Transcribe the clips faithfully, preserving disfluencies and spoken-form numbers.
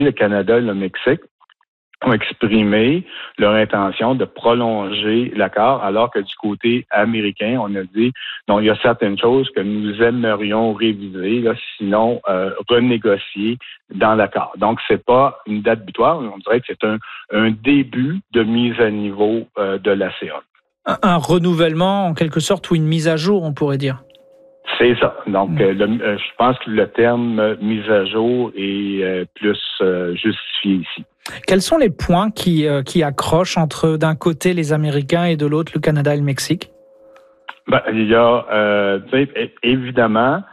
le Canada et le Mexique ont exprimé leur intention de prolonger l'accord, alors que du côté américain, on a dit non, il y a certaines choses que nous aimerions réviser, là, sinon euh, renégocier dans l'accord. Donc, c'est pas une date butoir, on dirait que c'est un, un début de mise à niveau euh, de l'A C A. Un, un renouvellement, en quelque sorte, ou une mise à jour, on pourrait dire. C'est ça. Donc, mmh. euh, le, euh, je pense que le terme euh, mise à jour est euh, plus euh, justifié ici. Quels sont les points qui, euh, qui accrochent entre d'un côté les Américains et de l'autre le Canada et le Mexique? Ben, il y a, euh, évidemment,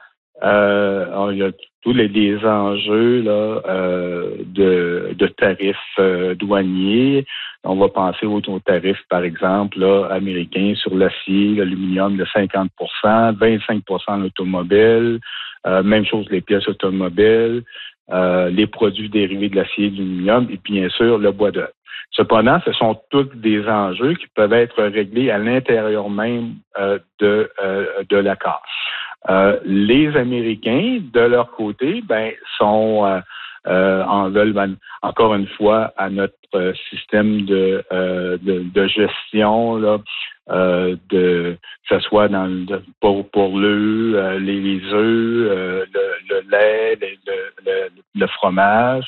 euh, il y a tous les, les enjeux là, euh, de, de tarifs euh, douaniers. On va penser aux, aux tarifs, par exemple, là, américains sur l'acier, l'aluminium de cinquante pour cent, vingt-cinq pour cent l'automobile, euh, même chose les pièces automobiles, euh, les produits dérivés de l'acier et de l'aluminium, et bien sûr le bois d'œuvre. Cependant, ce sont tous des enjeux qui peuvent être réglés à l'intérieur même euh, de, euh, de l'accord. Euh, les Américains, de leur côté, ben, sont euh, euh, en veulent ben, encore une fois à notre euh, système de, euh, de, de gestion, là, euh, de que ce soit dans le, pour pour l'œuf, euh, les, les œufs, euh, le, le lait, les, le, le, le fromage.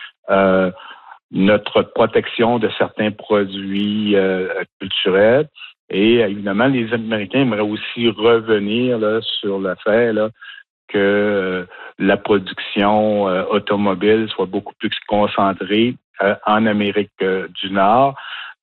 Euh, notre protection de certains produits euh, culturels. Et évidemment, les Américains aimeraient aussi revenir là, sur le fait là, que euh, la production euh, automobile soit beaucoup plus concentrée euh, en Amérique euh, du Nord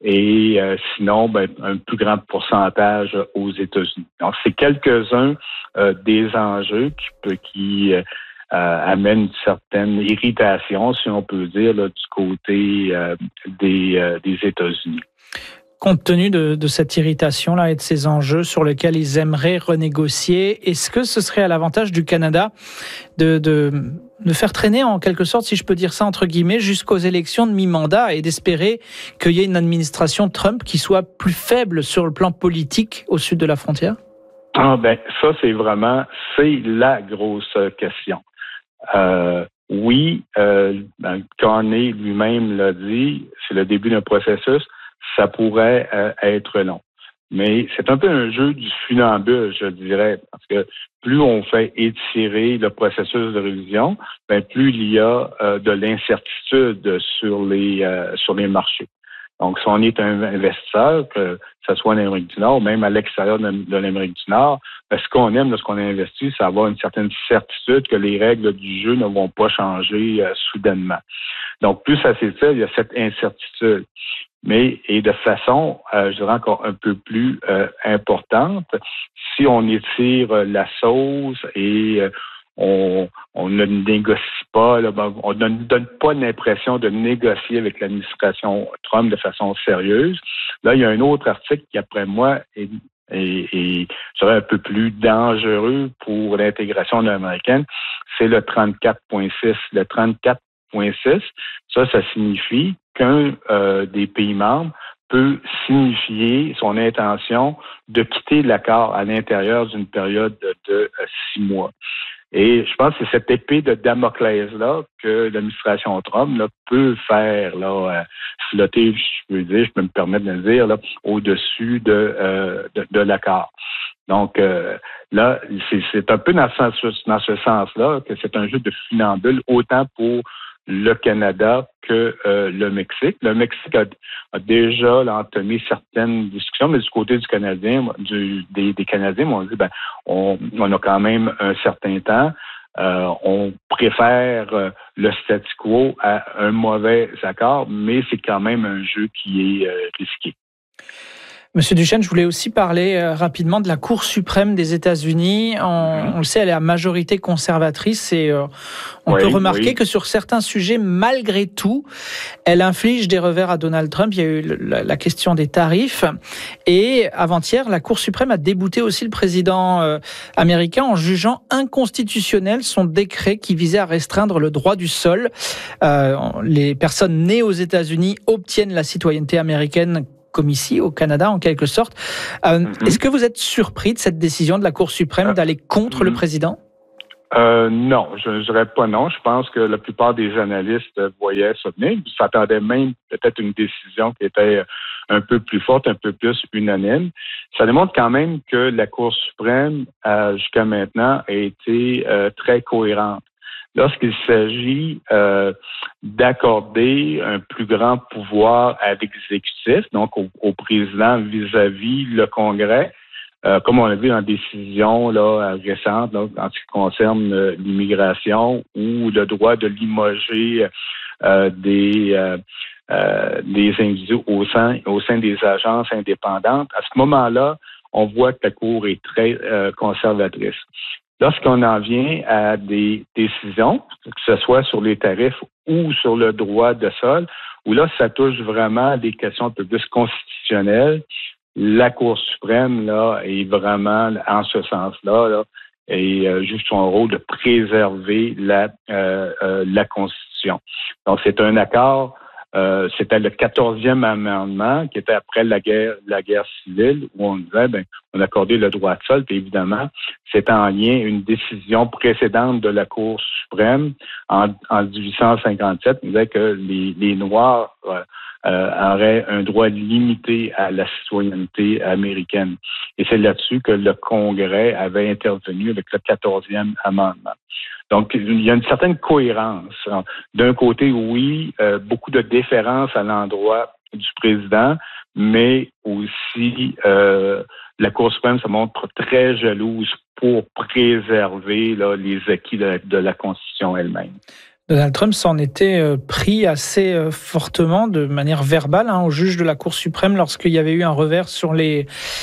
et euh, sinon, ben, un plus grand pourcentage aux États-Unis. Donc, c'est quelques-uns euh, des enjeux qui, peut, qui euh, Euh, amène une certaine irritation, si on peut dire, là, du côté euh, des, euh, des États-Unis. Compte tenu de, de cette irritation-là et de ces enjeux sur lesquels ils aimeraient renégocier, est-ce que ce serait à l'avantage du Canada de, de, de faire traîner, en quelque sorte, si je peux dire ça entre guillemets, jusqu'aux élections de mi-mandat et d'espérer qu'il y ait une administration Trump qui soit plus faible sur le plan politique au sud de la frontière? Ah ben, ça, c'est vraiment, c'est la grosse question. Euh, oui, euh, ben, Carney lui-même l'a dit, c'est le début d'un processus, ça pourrait euh, être long. Mais c'est un peu un jeu du funambule, je dirais, parce que plus on fait étirer le processus de révision, ben plus il y a euh, de l'incertitude sur les euh, sur les marchés. Donc, si on est un investisseur, que ce soit en Amérique du Nord, même à l'extérieur de, de l'Amérique du Nord, ben, ce qu'on aime de ce qu'on a investi, c'est avoir une certaine certitude que les règles du jeu ne vont pas changer euh, soudainement. Donc, plus ça s'étire, il y a cette incertitude. Mais, et de façon, euh, je dirais encore un peu plus euh, importante, si on étire euh, la sauce et euh, On, on ne négocie pas, là, on ne donne pas l'impression de négocier avec l'administration Trump de façon sérieuse. Là, il y a un autre article qui, après moi, est, est, est serait un peu plus dangereux pour l'intégration américaine. C'est le trente-quatre point six. Le trente-quatre point six, ça, ça signifie qu'un euh, des pays membres peut signifier son intention de quitter l'accord à l'intérieur d'une période de, de six mois. Et je pense que c'est cette épée de Damoclès-là que l'administration Trump là, peut faire là, euh, flotter, je peux dire, je peux me permettre de le dire, là, au-dessus de, euh, de, de l'accord. Donc euh, là, c'est, c'est un peu dans ce, dans ce sens-là que c'est un jeu de funambule, autant pour le Canada que euh, le Mexique. Le Mexique a, a déjà là, entamé certaines discussions, mais du côté du Canadien, du, des, des Canadiens, on dit ben on, on a quand même un certain temps. Euh, on préfère euh, le statu quo à un mauvais accord, mais c'est quand même un jeu qui est euh, risqué. Monsieur Duchesne, je voulais aussi parler euh, rapidement de la Cour suprême des États-Unis. On, mmh. on le sait, elle est à majorité conservatrice et euh, on oui, peut remarquer oui. que sur certains sujets, malgré tout, elle inflige des revers à Donald Trump. Il y a eu la, la question des tarifs et avant-hier, la Cour suprême a débouté aussi le président euh, américain en jugeant inconstitutionnel son décret qui visait à restreindre le droit du sol. Euh, les personnes nées aux États-Unis obtiennent la citoyenneté américaine comme ici au Canada en quelque sorte. Euh, mm-hmm. Est-ce que vous êtes surpris de cette décision de la Cour suprême d'aller contre mm-hmm. le président? Euh, non, je ne dirais pas non. Je pense que la plupart des analystes voyaient ça venir. Ils s'attendaient même peut-être une décision qui était un peu plus forte, un peu plus unanime. Ça démontre quand même que la Cour suprême, euh, jusqu'à maintenant, a été euh, très cohérente. Lorsqu'il s'agit euh, d'accorder un plus grand pouvoir à l'exécutif, donc au, au président vis-à-vis le Congrès, Euh, comme on l'a vu dans des décisions là, récentes là, en ce qui concerne euh, l'immigration ou le droit de limoger euh, des, euh, euh, des individus au sein, au sein des agences indépendantes, à ce moment-là, on voit que la Cour est très euh, conservatrice. Lorsqu'on en vient à des décisions, que ce soit sur les tarifs ou sur le droit de sol, où là, ça touche vraiment à des questions un peu plus constitutionnelles, la Cour suprême, là, est vraiment, en ce sens-là, là, et euh, joue son rôle de préserver la, euh, euh, la Constitution. Donc, c'est un accord, euh, c'était le quatorzième amendement qui était après la guerre, la guerre civile, où on disait, ben, on accordait le droit de sol, puis évidemment, c'est en lien une décision précédente de la Cour suprême en, en dix-huit cent cinquante-sept, qui disait que les, les Noirs euh, Euh, aurait un droit limité à la citoyenneté américaine. Et c'est là-dessus que le Congrès avait intervenu avec le quatorzième amendement. Donc, il y a une certaine cohérence. D'un côté, oui, euh, beaucoup de déférence à l'endroit du président, mais aussi euh, la Cour suprême se montre très jalouse pour préserver là, les acquis de, de la Constitution elle-même. Donald Trump s'en était pris assez fortement, de manière verbale, hein, au juge de la Cour suprême lorsqu'il y avait eu un revers sur les,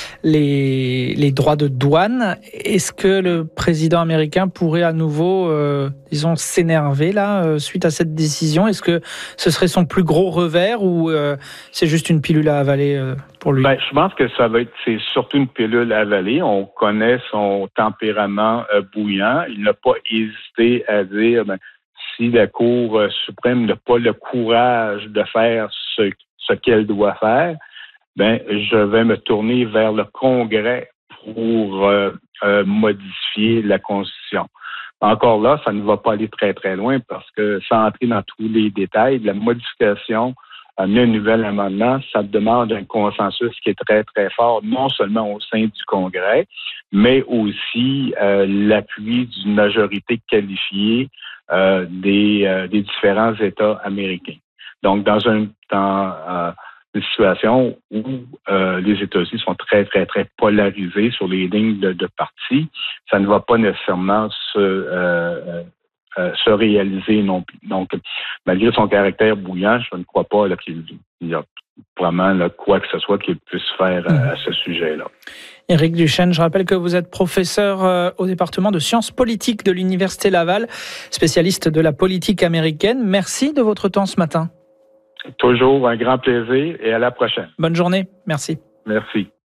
les, les droits de douane. Est-ce que le président américain pourrait à nouveau, euh, disons, s'énerver là euh, suite à cette décision? Est-ce que ce serait son plus gros revers ou euh, c'est juste une pilule à avaler euh, pour lui? Ben, je pense que ça va être, c'est surtout une pilule à avaler. On connaît son tempérament euh, bouillant. Il n'a pas hésité à dire, ben, si la Cour suprême n'a pas le courage de faire ce, ce qu'elle doit faire, ben je vais me tourner vers le Congrès pour euh, euh, modifier la Constitution. Encore là, ça ne va pas aller très, très loin parce que, sans entrer dans tous les détails, la modification d'un nouvel amendement, ça demande un consensus qui est très, très fort, non seulement au sein du Congrès, mais aussi euh, l'appui d'une majorité qualifiée euh, des, euh, des différents États américains. Donc, dans, un, dans euh, une situation où euh, les États-Unis sont très, très, très polarisés sur les lignes de, de parti, ça ne va pas nécessairement se... Euh, Euh, se réaliser non plus. Donc, malgré son caractère bouillant, je ne crois pas là, qu'il y a vraiment là, quoi que ce soit qu'il puisse faire à, à ce sujet-là. Éric Duchesne, je rappelle que vous êtes professeur euh, au département de sciences politiques de l'Université Laval, spécialiste de la politique américaine. Merci de votre temps ce matin. Toujours un grand plaisir et à la prochaine. Bonne journée. Merci. Merci.